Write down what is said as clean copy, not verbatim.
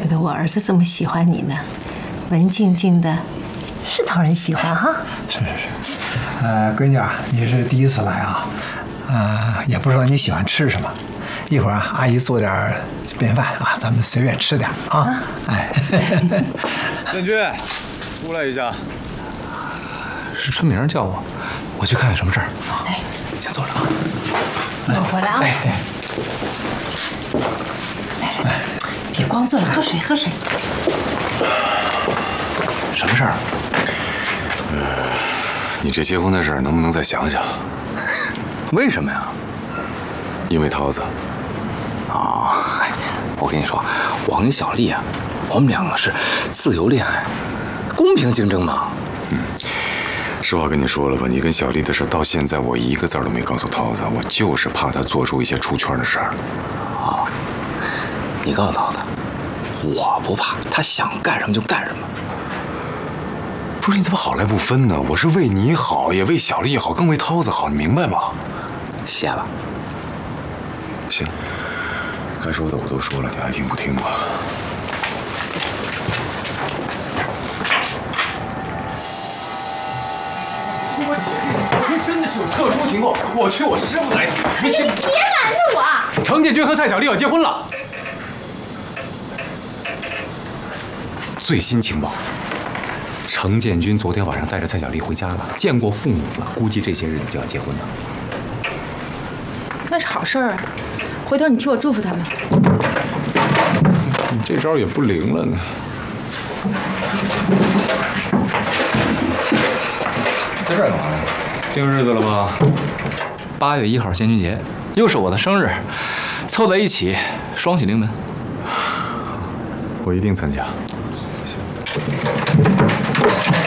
不得我儿子这么喜欢你呢，文静静的，是讨人喜欢哈。 是。闺女啊，你是第一次来啊，也不知道你喜欢吃什么，一会儿啊，阿姨做点便饭啊，咱们随便吃点啊。哎， 建军，出来一下。 是春明叫我，我去看看什么事儿。 哎， 先坐着啊。 我回来啊。 哎。 来，别光坐着，喝水，喝水。 什么事儿？ 你这结婚的事儿能不能再想想？ 为什么呀？ 因为桃子。 啊，我跟你说，我跟小丽啊，我们两个是自由恋爱，公平竞争嘛。 实话跟你说了吧，你跟小丽的事到现在我一个字都没告诉桃子，我就是怕她做出一些出圈的事儿。 啊，你告诉桃子，我不怕，她想干什么就干什么。 不是你怎么好赖不分呢？我是为你好，也为小丽好，更为桃子好，你明白吗？ 谢了。 行，该说的我都说了，你爱听不听吧。 我姐这昨天真的是有特殊情况，我去我师傅来的。 你别拦着我！ 程建军和蔡小丽要结婚了。 最新情报，程建军昨天晚上带着蔡小丽回家了，见过父母了，估计这些日子就要结婚了。 那是好事儿啊，回头你替我祝福他们。 你这招也不灵了呢。 在这儿干嘛呢？ 定日子了吗 ？8月1号建军节，又是我的生日，凑在一起，双喜临门。 我一定参加。